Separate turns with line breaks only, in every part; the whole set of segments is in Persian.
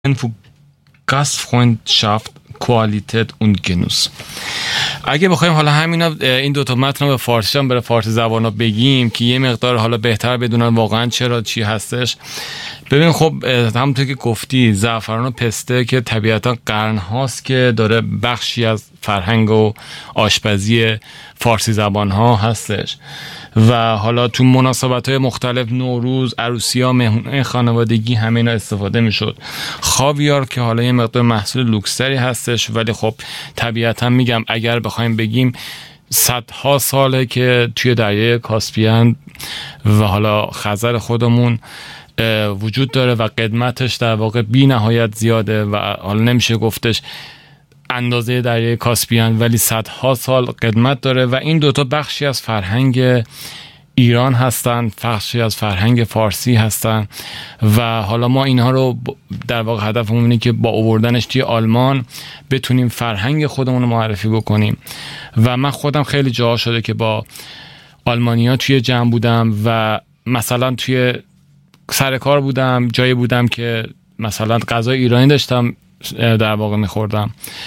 für Gastfreundschaft, Qualität und Genuss. اگه بخوایم حالا این دو تا متن رو به فارسی هم برای فارسی زبانا بگیم که یه مقدار حالا بهتر بدونن واقعا چرا چی هستش. ببین خب همونطور که گفتی زعفران و پسته که طبیعتا قرن هاست که داره بخشی از فرهنگ و آشپزی فارسی زبان ها هستش و حالا تو مناسبت های مختلف نوروز، عروسی ها، مهمونی خانوادگی همه اینا استفاده میشد. خاویار که حالا یه مقدار محصول لوکسری هستش ولی خب طبیعتا میگم اگر بخوایم بگیم صدها ساله که توی دریای کاسپیان و حالا خزر خودمون وجود داره و قدمتش در واقع بی نهایت زیاده و حالا نمیشه گفتش اندازه دریای کاسپیان ولی صدها سال قدمت داره و این دوتا بخشی از فرهنگ ایران هستن، بخشی از فرهنگ فارسی هستن و حالا ما اینها رو در واقع هدفمون اینه که با آوردنش توی آلمان بتونیم فرهنگ خودمون رو معرفی بکنیم و من خودم خیلی جاها شده که با آلمانی‌ها توی جمع بودم و مثلا توی سر کار بودم، جایی بودم که مثلا غذای ایرانی داشتم در واقع میخوردم،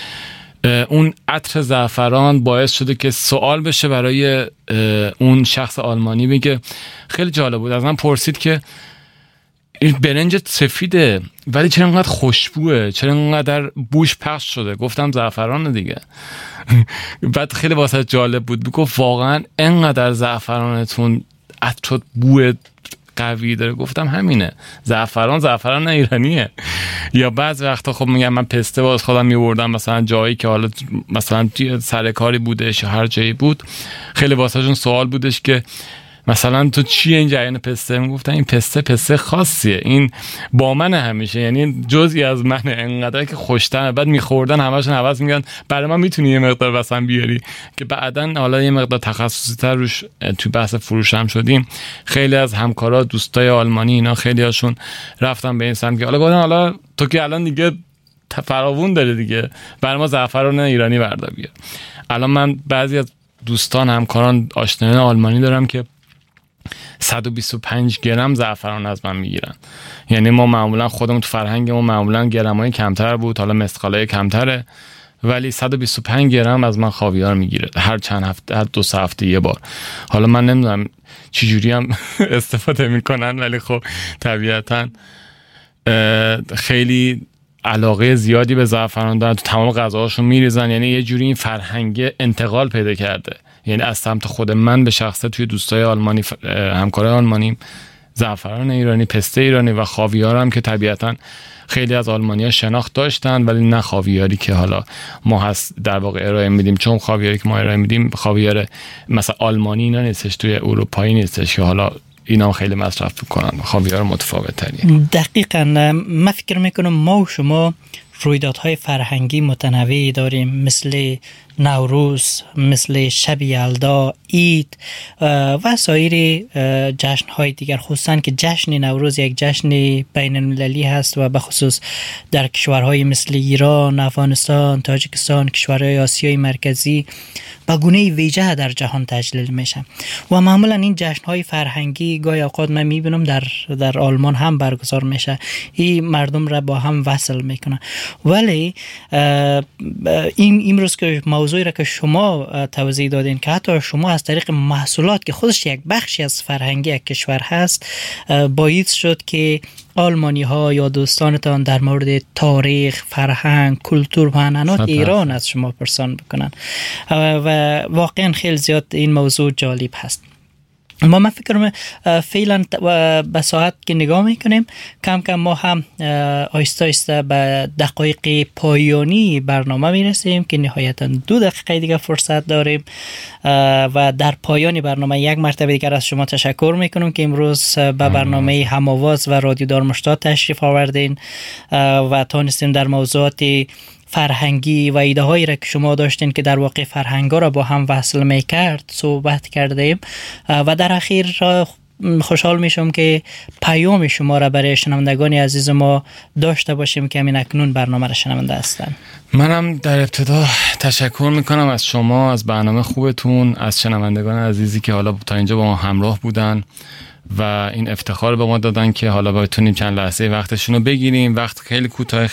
اون عطر زعفران باعث شده که سوال بشه برای اون شخص آلمانی. بگه خیلی جالب بود، از من پرسید که این برنج سفیده ولی چرا اینقدر خوشبوه، چرا اینقدر بوش پخش شده؟ گفتم زعفران دیگه. بعد خیلی واسه جالب بود، گفت واقعا اینقدر زعفرانتون عطر بو قوی داره؟ گفتم همینه، زعفران نه ایرانیه. یا بعض وقتا خب میگم من پسته باز خودم میوردم مثلا جایی که حالا مثلا سر کاری بودش یا هر جایی بود، خیلی واسهشون سوال بودش که مثلا تو چیه این جریان پسته؟ میگفتن این پسته خاصیه، این با من همیشه، یعنی جزئی از منه، انقدر که خوشتره. بعد میخوردن همشون حواس میگن برای من میتونی یه مقدار واسم بیاری، که بعدن حالا یه مقدار تخصصی تر روش تو بحث فروش هم شدیم. خیلی از همکارا دوستای آلمانی اینا خیلی هاشون رفتن به این سمت که حالا تو که الان دیگه فراوون داره دیگه، برای ما زعفران ایرانی بردار بیار. الان من بعضی از دوستان همکاران آشنایان آلمانی دارم که 125 گرم زعفران از من میگیرن. یعنی ما معمولا خودمون تو فرهنگمون معمولا گرمای کمتر بود، حالا مسقالای کمتره، ولی 125 گرم از من خاویار میگیره هر چند هفته، هر 2 هفته یه بار. حالا من نمیدونم چه جوری هم استفاده میکنن ولی خب طبیعتا خیلی علاقه زیادی به زعفران دارن، تو تمام غذاهاشون میریزن. یعنی یه جوری این فرهنگ انتقال پیدا کرده، یعنی از سمت خود من به شخصه توی دوستای آلمانی، همکارای آلمانی، زعفران ایرانی، پسته ایرانی و خاویار هم که طبیعتا خیلی از آلمانی‌ها شناخت داشتن ولی نه خاویاری که حالا ما هست در واقع ارائه میدیم، چون خاویاری که ما ارائه میدیم خاویار مثلا آلمانی اینا نیستش، توی اروپایی نیستش که حالا اینا خیلی مصرف میکنن، خاویار متفاوت تریه.
دقیقاً من فکر میکنم ما و شما رویدادهای فرهنگی متنوعی داریم، مثل نوروز، مثل شب یلدا، عید و سایر جشن‌های دیگر، خصوصاً که جشن نوروز یک جشن بین المللی هست و به خصوص در کشورهای مثل ایران، افغانستان، تاجیکستان، کشورهای آسیای مرکزی به گونه ویژه در جهان تجلیل میشن و معمولا این جشن‌های فرهنگی گاهی اوقات من میبینم در آلمان هم برگزار میشه، این مردم را با هم وصل میکنه. ولی این امروز که موضوعی را که شما توضیح دادین که حتی شما از طریق محصولات که خودش یک بخشی از فرهنگی یک کشور هست باعث شد که آلمانی ها یا دوستانتان در مورد تاریخ، فرهنگ، کلتور و عنعنات ایران از شما پرسان بکنن و واقعا خیلی زیاد این موضوع جالب هست. ما فکر فعلا به ساعت که نگاه میکنیم کم کم ما هم آهسته آهسته به دقایق پایانی برنامه میرسیم که نهایتا 2 دقیقه دیگه فرصت داریم و در پایان برنامه یک مرتبه دیگر از شما تشکر میکنم که امروز به برنامه هم‌آواز و رادیو دارمشتاد تشریف آوردین و تونستیم در موضوعات فرهنگی و ایده هایی را که شما داشتین که در واقع فرهنگ ها را با هم وصل میکرد صحبت کردیم و در اخیر خوشحال میشم که پیام شما را برای شنوندگان عزیز ما داشته باشیم که همین اکنون برنامه را شنونده هستن.
منم در ابتدا تشکر میکنم از شما، از برنامه خوبتون، از شنوندگان عزیزی که حالا تا اینجا با ما همراه بودن و این افتخار به ما دادن که حالا بتونیم چند لحظه وقتشون رو بگیریم. وقت خیلی کوتاه،